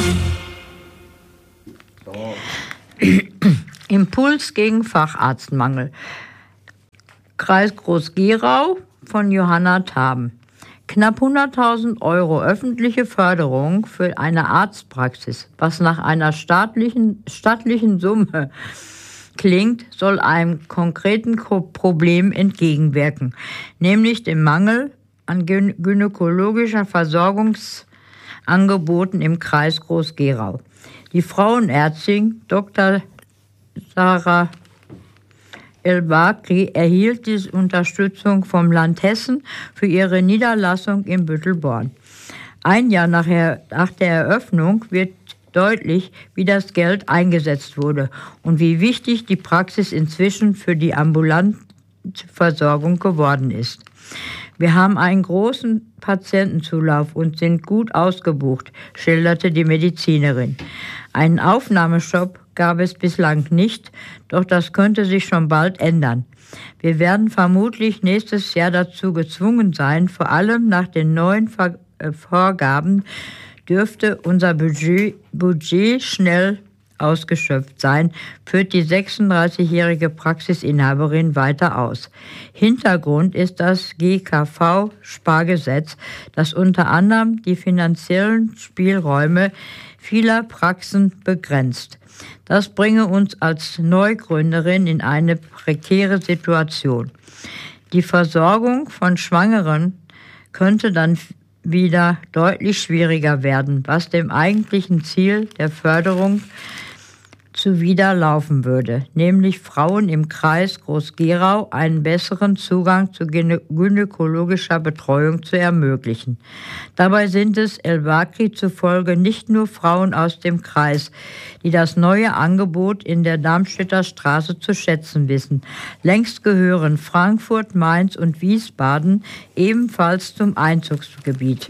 So. Impuls gegen Facharztmangel. Kreis Groß-Gerau von Johanna Taben. Knapp 100.000 € öffentliche Förderung für eine Arztpraxis, was nach einer stattlichen Summe klingt, soll einem konkreten Problem entgegenwirken, nämlich dem Mangel an gynäkologischer Versorgungsangeboten im Kreis Groß-Gerau. Die Frauenärztin Dr. Sarah El-Bakri erhielt die Unterstützung vom Land Hessen für ihre Niederlassung in Büttelborn. Ein Jahr nach der Eröffnung wird deutlich, wie das Geld eingesetzt wurde und wie wichtig die Praxis inzwischen für die ambulante Versorgung geworden ist. Wir haben einen großen Patientenzulauf und sind gut ausgebucht, schilderte die Medizinerin. Einen Aufnahmestopp gab es bislang nicht, doch das könnte sich schon bald ändern. Wir werden vermutlich nächstes Jahr dazu gezwungen sein, vor allem nach den neuen Vorgaben dürfte unser Budget schnell ausgeschöpft sein, führt die 36-jährige Praxisinhaberin weiter aus. Hintergrund ist das GKV-Spargesetz, das unter anderem die finanziellen Spielräume vieler Praxen begrenzt. Das bringe uns als Neugründerin in eine prekäre Situation. Die Versorgung von Schwangeren könnte dann wieder deutlich schwieriger werden, was dem eigentlichen Ziel der Förderung zuwiderlaufen würde, nämlich Frauen im Kreis Groß-Gerau einen besseren Zugang zu gynäkologischer Betreuung zu ermöglichen. Dabei sind es El-Bakri zufolge nicht nur Frauen aus dem Kreis, die das neue Angebot in der Darmstädter Straße zu schätzen wissen. Längst gehören Frankfurt, Mainz und Wiesbaden ebenfalls zum Einzugsgebiet.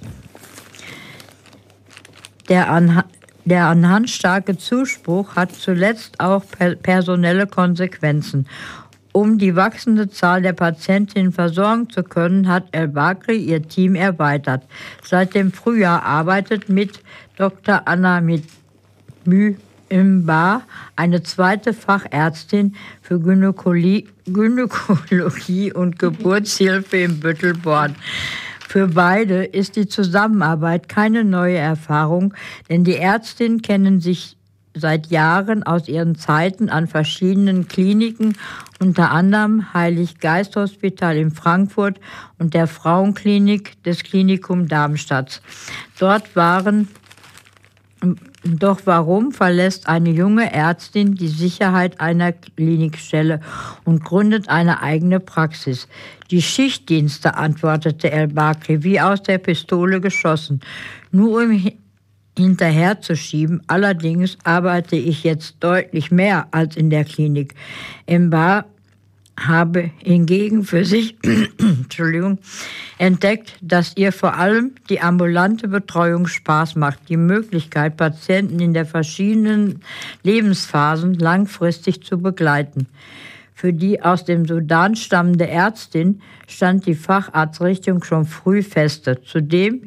Der anhandstarke Zuspruch hat zuletzt auch personelle Konsequenzen. Um die wachsende Zahl der Patientinnen versorgen zu können, hat El-Bakri ihr Team erweitert. Seit dem Frühjahr arbeitet mit Dr. Anna Mümba eine zweite Fachärztin für Gynäkologie und Geburtshilfe in Büttelborn. Für beide ist die Zusammenarbeit keine neue Erfahrung, denn die Ärztinnen kennen sich seit Jahren aus ihren Zeiten an verschiedenen Kliniken, unter anderem Heilig-Geist-Hospital in Frankfurt und der Frauenklinik des Klinikum Darmstadt. Doch warum verlässt eine junge Ärztin die Sicherheit einer Klinikstelle und gründet eine eigene Praxis? Die Schichtdienste, antwortete El-Bakri, wie aus der Pistole geschossen. Nur um hinterherzuschieben, allerdings arbeite ich jetzt deutlich mehr als in der Klinik. Mba habe hingegen für sich entdeckt, dass ihr vor allem die ambulante Betreuung Spaß macht. Die Möglichkeit, Patienten in der verschiedenen Lebensphasen langfristig zu begleiten. Für die aus dem Sudan stammende Ärztin stand die Facharztrichtung schon früh feste. Zudem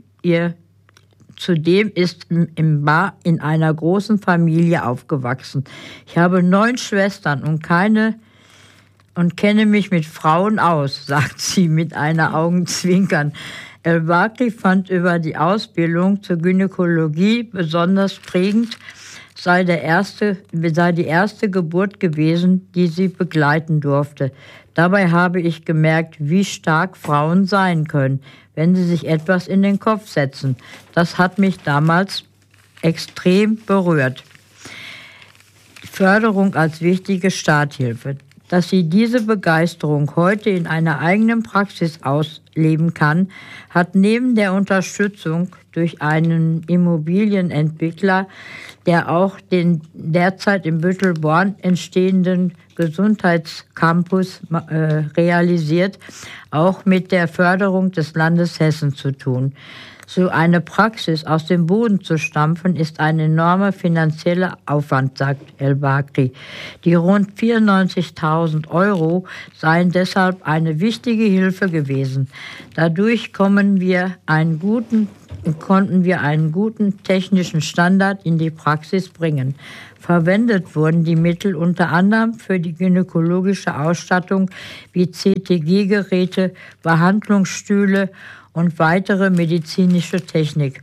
ist Mba in einer großen Familie aufgewachsen. Ich habe 9 Schwestern und kenne mich mit Frauen aus, sagt sie mit einer Augenzwinkern. El-Bakri fand über die Ausbildung zur Gynäkologie besonders prägend, sei die erste Geburt gewesen, die sie begleiten durfte. Dabei habe ich gemerkt, wie stark Frauen sein können, wenn sie sich etwas in den Kopf setzen. Das hat mich damals extrem berührt. Förderung als wichtige Starthilfe. Dass sie diese Begeisterung heute in einer eigenen Praxis ausleben kann, hat neben der Unterstützung durch einen Immobilienentwickler, der auch den derzeit in Büttelborn entstehenden Gesundheitscampus realisiert, auch mit der Förderung des Landes Hessen zu tun. So eine Praxis aus dem Boden zu stampfen, ist ein enormer finanzieller Aufwand, sagt El-Bakri. Die rund 94.000 € seien deshalb eine wichtige Hilfe gewesen. Dadurch kommen wir einen guten konnten wir einen guten technischen Standard in die Praxis bringen. Verwendet wurden die Mittel unter anderem für die gynäkologische Ausstattung wie CTG-Geräte, Behandlungsstühle und weitere medizinische Technik.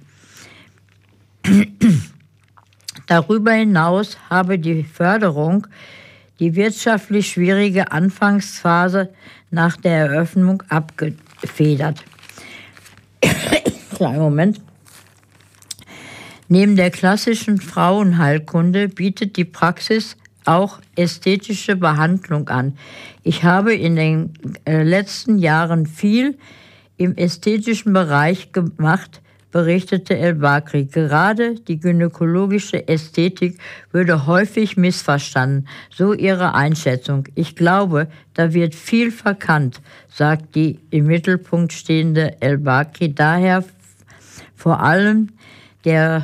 Darüber hinaus habe die Förderung die wirtschaftlich schwierige Anfangsphase nach der Eröffnung abgefedert. Kleinen Moment. Neben der klassischen Frauenheilkunde bietet die Praxis auch ästhetische Behandlung an. Ich habe in den letzten Jahren viel im ästhetischen Bereich gemacht, berichtete El-Bakri. Gerade die gynäkologische Ästhetik würde häufig missverstanden, so ihre Einschätzung. Ich glaube, da wird viel verkannt, sagt die im Mittelpunkt stehende El-Bakri. Daher vor allem der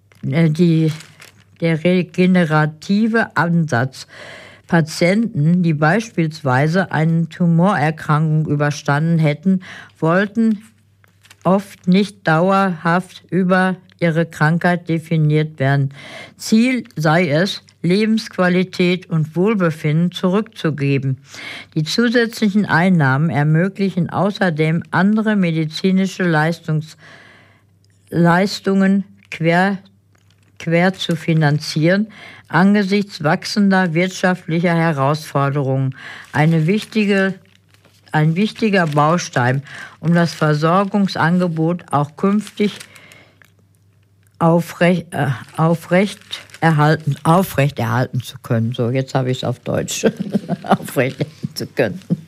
regenerative Ansatz. Patienten, die beispielsweise eine Tumorerkrankung überstanden hätten, wollten oft nicht dauerhaft über ihre Krankheit definiert werden. Ziel sei es, Lebensqualität und Wohlbefinden zurückzugeben. Die zusätzlichen Einnahmen ermöglichen außerdem andere medizinische Leistungen quer zu finanzieren, angesichts wachsender wirtschaftlicher Herausforderungen. Ein wichtiger Baustein, um das Versorgungsangebot auch künftig aufrechterhalten zu können. So, jetzt habe ich es auf Deutsch. Aufrechterhalten zu können.